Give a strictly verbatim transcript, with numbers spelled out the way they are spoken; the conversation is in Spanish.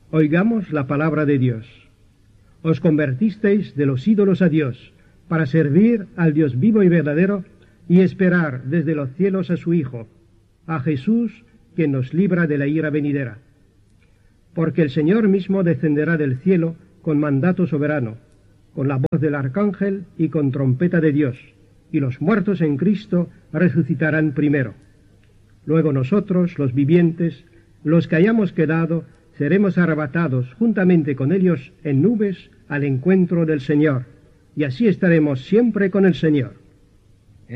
Oigamos la palabra de Dios. Os convertisteis de los ídolos a Dios, para servir al Dios vivo y verdadero, y esperar desde los cielos a su Hijo, a Jesús, que nos libra de la ira venidera. Porque el Señor mismo descenderá del cielo con mandato soberano, con la voz del arcángel y con trompeta de Dios, y los muertos en Cristo resucitarán primero. Luego nosotros, los vivientes, los que hayamos quedado, seremos arrebatados juntamente con ellos en nubes al encuentro del Señor, y así estaremos siempre con el Señor.